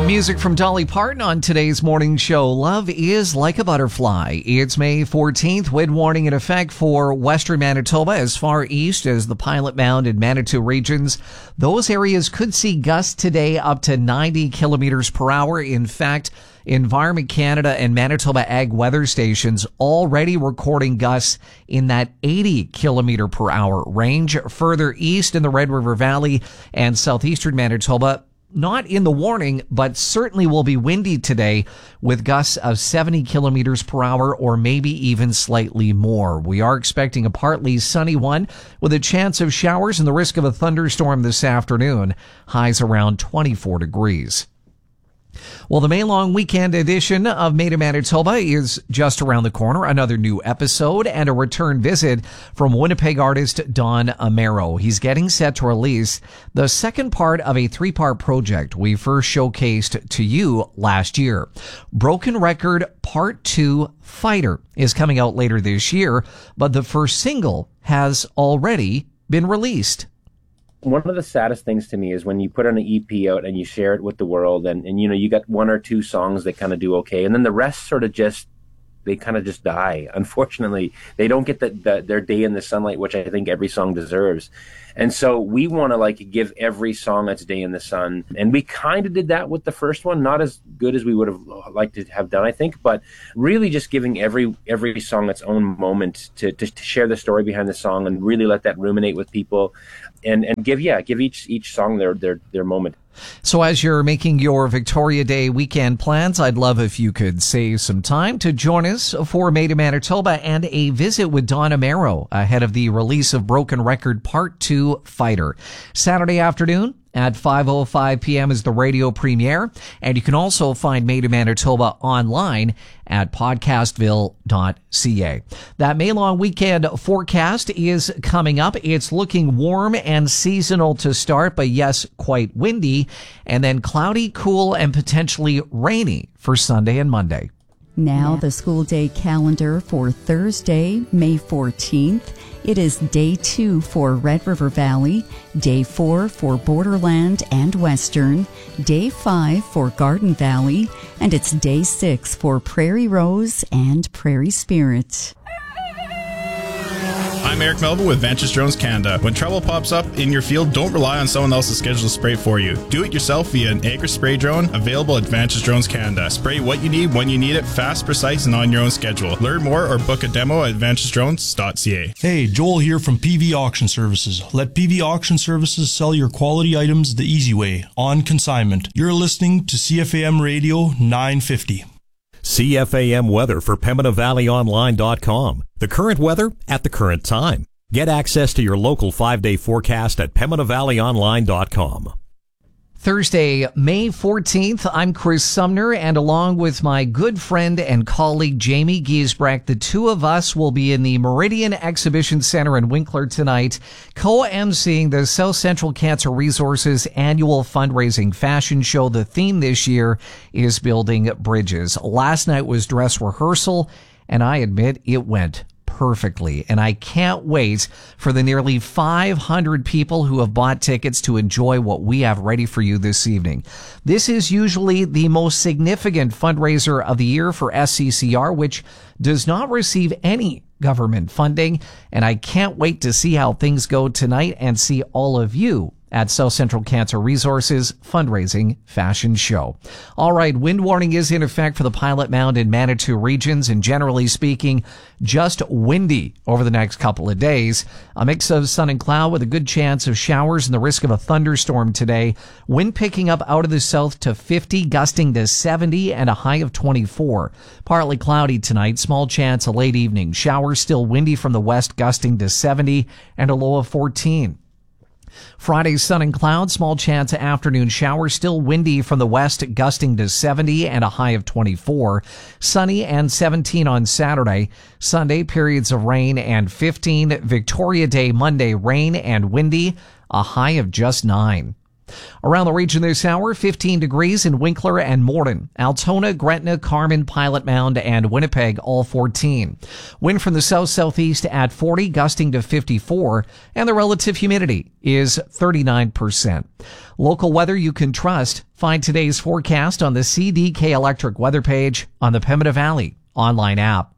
Music from Dolly Parton on today's morning show. Love is like a butterfly. It's May 14th. Wind warning in effect for western Manitoba as far east as the Pilot Mound and Manitou regions. Those areas could see gusts today up to 90 kilometers per hour. In fact, Environment Canada and Manitoba Ag weather stations already recording gusts in that 80 kilometer per hour range. Further east in the Red River Valley and southeastern Manitoba, not in the warning, but certainly will be windy today with gusts of 70 kilometers per hour or maybe even slightly more. We are expecting a partly sunny one with a chance of showers and the risk of a thunderstorm this afternoon. Highs around 24 degrees. Well, the May long weekend edition of Made in Manitoba is just around the corner. Another new episode and a return visit from Winnipeg artist Don Amero. He's getting set to release the second part of a three-part project we first showcased to you last year. Broken Record Part 2 Fighter is coming out later this year, but the first single has already been released. One of the saddest things to me is when you put an EP out and you share it with the world and you know, you got one or two songs that kind of do okay. And then the rest sort of just die. Unfortunately, they don't get their day in the sunlight, which I think every song deserves. And so we want to give every song its day in the sun. And we kind of did that with the first one, not as good as we would have liked to have done, I think, but really just giving every song its own moment to share the story behind the song and really let that ruminate with people and give each song their moment. So as you're making your Victoria Day weekend plans, I'd love if you could save some time to join us for Made in Manitoba and a visit with Don Amero ahead of the release of Broken Record Part 2 Fighter. Saturday afternoon at 5:05 p.m. is the radio premiere, and you can also find Made in Manitoba online at podcastville.ca. That May-long weekend forecast is coming up. It's looking warm and seasonal to start, but yes, quite windy, and then cloudy, cool, and potentially rainy for Sunday and Monday. Now the school day calendar for Thursday, May 14th. It is day 2 for Red River Valley, day 4 for Borderland and Western, day 5 for Garden Valley, and it's day 6 for Prairie Rose and Prairie Spirit. I'm Eric Melville with Vantage Drones Canada. When trouble pops up in your field, don't rely on someone else's schedule to spray for you. Do it yourself via an Acre spray drone available at Vantage Drones Canada. Spray what you need when you need it, fast, precise, and on your own schedule. Learn more or book a demo at vantagedrones.ca. Hey, Joel here from PV Auction Services. Let PV Auction Services sell your quality items the easy way, on consignment. You're listening to CFAM Radio 950. CFAM weather for PembinaValleyOnline.com. The current weather at the current time. Get access to your local 5-day forecast at PembinaValleyOnline.com. Thursday, May 14th, I'm Chris Sumner, and along with my good friend and colleague Jamie Giesbrecht, the two of us will be in the Meridian Exhibition Center in Winkler tonight, co-emceeing the South Central Cancer Resources annual fundraising fashion show. The theme this year is Building Bridges. Last night was dress rehearsal, and I admit it went perfectly, and I can't wait for the nearly 500 people who have bought tickets to enjoy what we have ready for you this evening. This is usually the most significant fundraiser of the year for SCCR, which does not receive any government funding, and I can't wait to see how things go tonight and see all of you at South Central Cancer Resources fundraising fashion show. All right, wind warning is in effect for the Pilot Mound and Manitou regions, and generally speaking, just windy over the next couple of days. A mix of sun and cloud with a good chance of showers and the risk of a thunderstorm today. Wind picking up out of the south to 50, gusting to 70, and a high of 24. Partly cloudy tonight, small chance of late evening showers, still windy from the west, gusting to 70, and a low of 14. Friday, sun and clouds, small chance of afternoon showers, still windy from the west, gusting to 70 and a high of 24. Sunny and 17 on Saturday. Sunday, periods of rain and 15. Victoria Day Monday, rain and windy, a high of just 9. Around the region this hour, 15 degrees in Winkler and Morden, Altona, Gretna, Carmen, Pilot Mound, and Winnipeg, all 14. Wind from the south-southeast at 40, gusting to 54, and the relative humidity is 39%. Local weather you can trust. Find today's forecast on the CDK Electric weather page on the Pembina Valley online app.